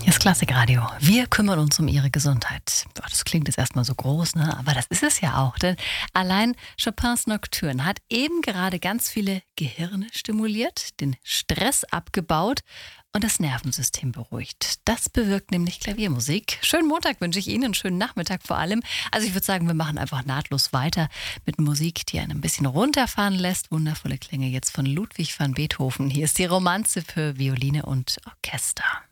Hier ist Klassikradio. Wir kümmern uns um Ihre Gesundheit. Boah, das klingt jetzt erstmal so groß, ne? Aber das ist es ja auch. Denn allein Chopins Nocturne hat eben gerade ganz viele Gehirne stimuliert, den Stress abgebaut und das Nervensystem beruhigt. Das bewirkt nämlich Klaviermusik. Schönen Montag wünsche ich Ihnen, einen schönen Nachmittag vor allem. Also ich würde sagen, wir machen einfach nahtlos weiter mit Musik, die einen ein bisschen runterfahren lässt. Wundervolle Klänge jetzt von Ludwig van Beethoven. Hier ist die Romanze für Violine und Orchester.